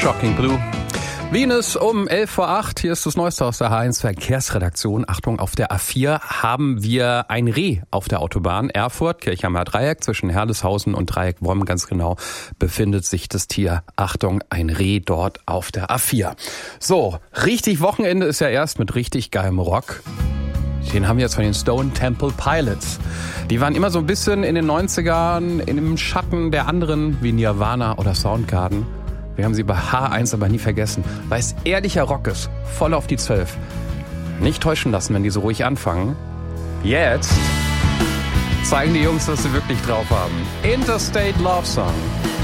Shocking Blue. Venus um 7:11. Hier ist das Neueste aus der H1 Verkehrsredaktion. Achtung, auf der A4 haben wir ein Reh auf der Autobahn. Erfurt, Kirchheimer Dreieck, zwischen Herleshausen und Dreieck-Womm ganz genau befindet sich das Tier. Achtung, ein Reh dort auf der A4. So, richtig Wochenende ist ja erst mit richtig geilem Rock. Den haben wir jetzt von den Stone Temple Pilots. Die waren immer so ein bisschen in den 90ern in dem Schatten der anderen wie Nirvana oder Soundgarden. Wir haben sie bei H1 aber nie vergessen, weil es ehrlicher Rock ist, voll auf die 12. Nicht täuschen lassen, wenn die so ruhig anfangen. Jetzt zeigen die Jungs, dass sie wirklich drauf haben. Interstate Love Song.